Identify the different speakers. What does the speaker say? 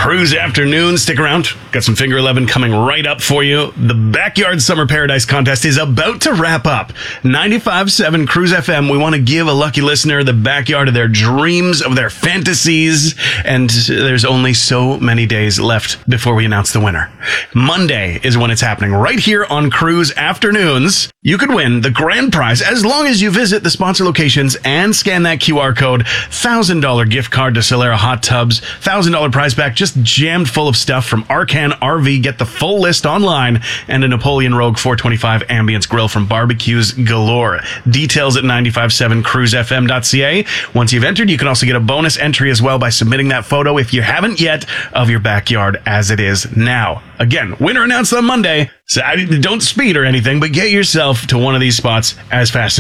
Speaker 1: Cruise afternoon. Stick around. Got some Finger 11 coming right up for you. The Backyard Summer Paradise Contest is about to wrap up. 95.7 Cruise FM. We want to give a lucky listener the backyard of their dreams, of their fantasies. And there's only so many days left before we announce the winner. Monday is when it's happening. Right here on Cruise Afternoons. You could win the grand prize as long as you visit the sponsor locations and scan that QR code. $1,000 gift card to Solera Hot Tubs. $1,000 prize pack just jammed full of stuff from Arcan RV. Get the full list online. And a Napoleon Rogue 425 ambience grill from Barbecues Galore. Details at 957cruisefm.ca. Once you've entered, you can also get a bonus entry as well by submitting that photo, if you haven't yet, of your backyard as it is now. Again, winner announced on Monday. So don't speed or anything, but get yourself to one of these spots as fast as